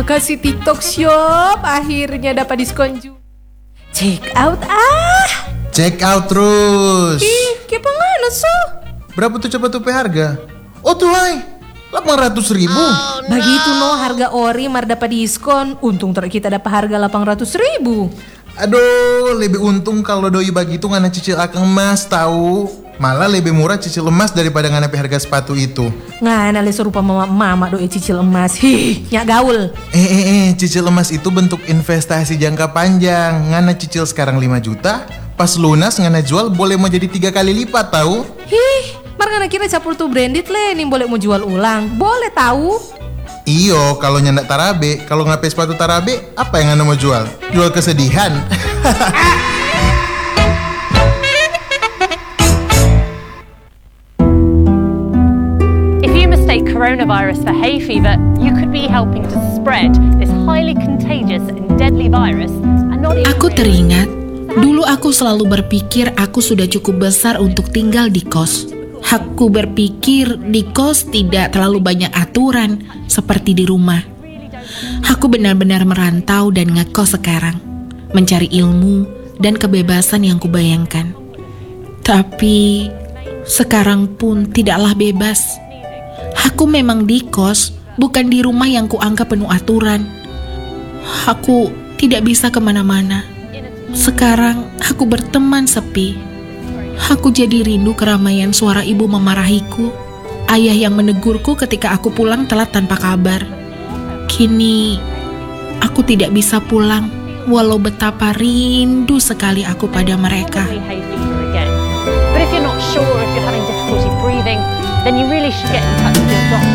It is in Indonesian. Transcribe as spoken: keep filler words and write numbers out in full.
Kasih TikTok Shop akhirnya dapat diskon juga. Check out ah. Check out terus. Ih, kayak mana so? Berapa tuh coba tuh harga? Oh tuh hai, delapan ratus ribu. Oh, no. Begitu no harga ori mar dapat diskon. Untung ter kita dapat harga delapan ratus ribu. Aduh, lebih untung kalau doi begitu ngana cicil akang emas tahu. Malah lebih murah cicil emas daripada ngana harga sepatu itu. Ngana le serupa mama mama doi cicil emas. Hih, nyak gaul. Eh eh eh, cicil emas itu bentuk investasi jangka panjang. Ngana cicil sekarang lima juta, pas lunas ngana jual boleh mau jadi tiga kali lipat tahu. Hih, mar ngana kira capur tuh branded le, nih boleh mau jual ulang. Boleh tahu? Iyo, kalau nyandak tarabe, kalau ngapain sepatu tarabe, apa yang ngana mau jual? Jual kesedihan. Coronavirus for hay fever, you could be helping to spread this highly contagious and deadly virus and not even... Aku teringat, dulu aku selalu berpikir aku sudah cukup besar untuk tinggal di kos. Aku berpikir di kos tidak terlalu banyak aturan seperti di rumah. Aku benar-benar merantau dan ngekos sekarang, mencari ilmu dan kebebasan yang kubayangkan. Tapi sekarang pun tidaklah bebas. Aku memang di kos, bukan di rumah yang kuanggap penuh aturan. Aku tidak bisa kemana-mana. Sekarang aku berteman sepi. Aku jadi rindu keramaian suara ibu memarahiku, ayah yang menegurku ketika aku pulang telat tanpa kabar. Kini aku tidak bisa pulang, walau betapa rindu sekali aku pada mereka. But if you're not sure if you're having difficulty breathing, then you really should get in touch with your doctor.